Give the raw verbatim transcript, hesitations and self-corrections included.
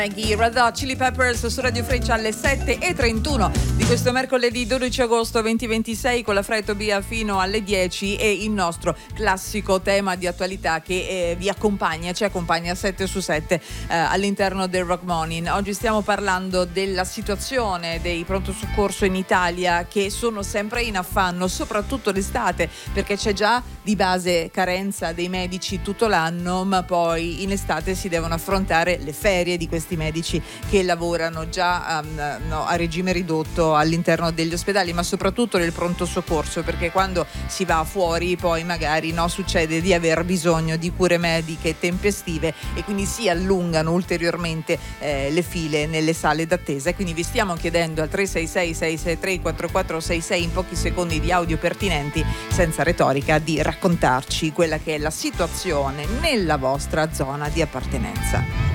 Maggie, Red Hot Chili Peppers su Radio Freccia alle sette e trentuno di questo mercoledì dodici agosto duemilaventisei, con la Fra e Tobia fino alle dieci, e il nostro classico tema di attualità che eh, vi accompagna, ci accompagna sette su sette eh, all'interno del Rock Morning. Oggi stiamo parlando della situazione dei pronto soccorso in Italia, che sono sempre in affanno, soprattutto l'estate, perché c'è già di base carenza dei medici tutto l'anno, ma poi in estate si devono affrontare le ferie di questi medici che lavorano già um, no, a regime ridotto all'interno degli ospedali, ma soprattutto nel pronto soccorso, perché quando si va fuori poi magari no, succede di aver bisogno di cure mediche tempestive e quindi si allungano ulteriormente eh, le file nelle sale d'attesa. E quindi vi stiamo chiedendo al tre sei sei sei sei tre quattro quattro sei sei, in pochi secondi di audio pertinenti, senza retorica, di raccontarci quella che è la situazione nella vostra zona di appartenenza.